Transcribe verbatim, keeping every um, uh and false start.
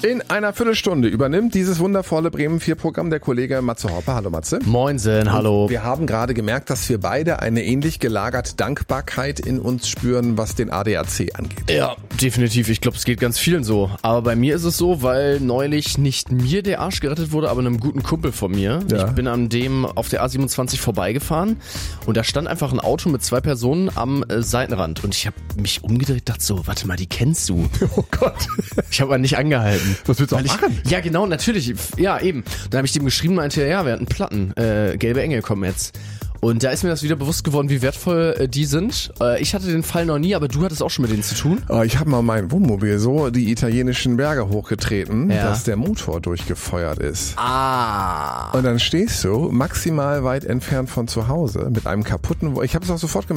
In einer Viertelstunde übernimmt dieses wundervolle Bremen vier Programm der Kollege Matze Hoppe. Hallo Matze. Moinsen, hallo. Wir haben gerade gemerkt, dass wir beide eine ähnlich gelagerte Dankbarkeit in uns spüren, was den A D A C angeht. Ja, definitiv. Ich glaube, es geht ganz vielen so. Aber bei mir ist es so, weil neulich nicht mir der Arsch gerettet wurde, aber einem guten Kumpel von mir. Ja. Ich bin an dem auf der A siebenundzwanzig vorbeigefahren und da stand einfach ein Auto mit zwei Personen am äh, Seitenrand. Und ich habe mich umgedreht, dachte so, warte mal, die kennst du. Oh Gott. Ich habe aber nicht angehalten. Was willst du auch Weil ich, machen? Ja, genau, natürlich. Ja, eben. Dann habe ich dem geschrieben, meinte er, ja, wir hatten Platten. Äh, gelbe Engel kommen jetzt. Und da ist mir das wieder bewusst geworden, wie wertvoll äh, die sind. Äh, ich hatte den Fall noch nie, aber du hattest auch schon mit denen zu tun. Oh, ich habe mal mein Wohnmobil so die italienischen Berge hochgetreten, Ja. dass der Motor durchgefeuert ist. Ah. Und dann stehst du maximal weit entfernt von zu Hause mit einem kaputten... Wo- Ich habe es auch sofort gemacht.